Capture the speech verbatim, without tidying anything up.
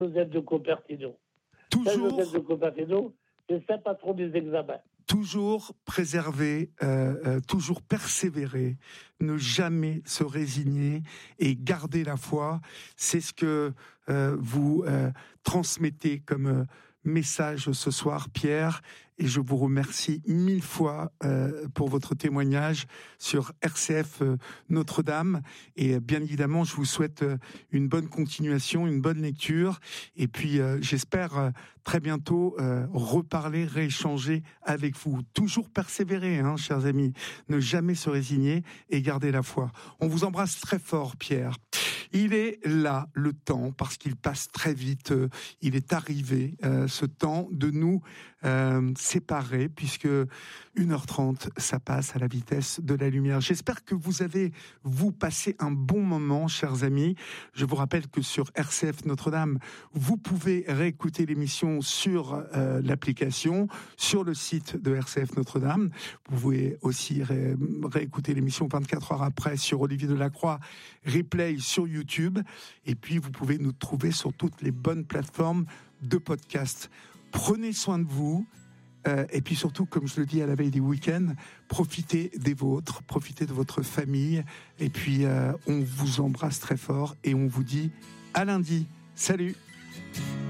Joseph de Cupertino. Toujours, Joseph de Cupertino, c'est Saint patron des examens. Toujours préserver, euh, euh, toujours persévérer, ne jamais se résigner et garder la foi. C'est ce que euh, vous euh, transmettez comme euh, message ce soir, Pierre, et je vous remercie mille fois euh, pour votre témoignage sur R C F euh, Notre-Dame, et euh, bien évidemment je vous souhaite euh, une bonne continuation, une bonne lecture, et puis euh, j'espère euh, très bientôt euh, reparler, rééchanger avec vous. Toujours persévérer, hein, chers amis, ne jamais se résigner et garder la foi. On vous embrasse très fort, Pierre. Il est là, le temps, parce qu'il passe très vite. Euh, il est arrivé, euh, ce temps, de nous euh, séparer, puisque une heure trente, ça passe à la vitesse de la lumière. J'espère que vous avez, vous, passé un bon moment, chers amis. Je vous rappelle que sur R C F Notre-Dame, vous pouvez réécouter l'émission sur euh, l'application, sur le site de R C F Notre-Dame. Vous pouvez aussi ré- réécouter l'émission vingt-quatre heures après sur Olivier Delacroix, replay sur YouTube. YouTube, et puis vous pouvez nous trouver sur toutes les bonnes plateformes de podcast. Prenez soin de vous, euh, et puis surtout, comme je le dis à la veille des week-ends, profitez des vôtres, profitez de votre famille, et puis euh, on vous embrasse très fort, et on vous dit à lundi. Salut!